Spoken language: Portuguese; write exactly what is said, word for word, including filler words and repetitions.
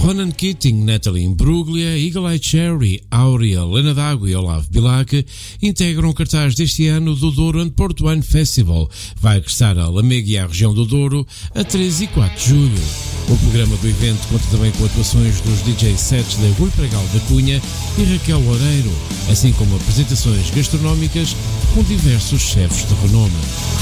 Ronan Keating, Natalie Imbruglia, Eagle Eye Cherry, Áurea, Lena D'Água e Olavo Bilac integram o cartaz deste ano do Douro and Porto Wine Festival. Vai regressar a Lamego e à região do Douro a três e quatro de julho. O programa do evento conta também com atuações dos D J sets de Rui Pregal da Cunha e Raquel Loureiro, assim como apresentações gastronómicas com diversos chefes de renome.